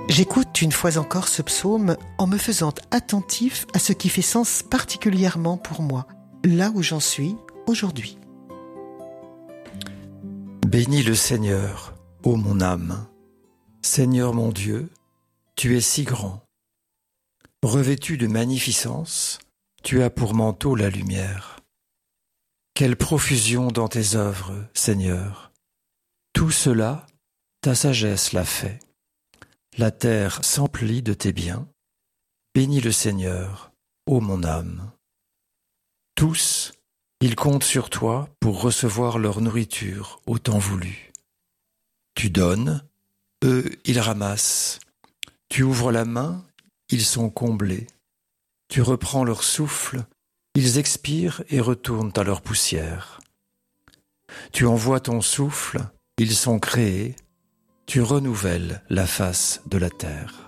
J'écoute une fois encore ce psaume en me faisant attentif à ce qui fait sens particulièrement pour moi, là où j'en suis aujourd'hui. Bénis le Seigneur, ô mon âme. Seigneur mon Dieu, tu es si grand. Revêtu de magnificence, tu as pour manteau la lumière. Quelle profusion dans tes œuvres, Seigneur. Tout cela, ta sagesse l'a fait. La terre s'emplit de tes biens. Bénis le Seigneur, ô mon âme. Tous, ils comptent sur toi pour recevoir leur nourriture au temps voulu. Tu donnes, eux, ils ramassent. Tu ouvres la main, ils sont comblés. Tu reprends leur souffle, ils expirent et retournent à leur poussière. Tu envoies ton souffle, ils sont créés. Tu renouvelles la face de la terre.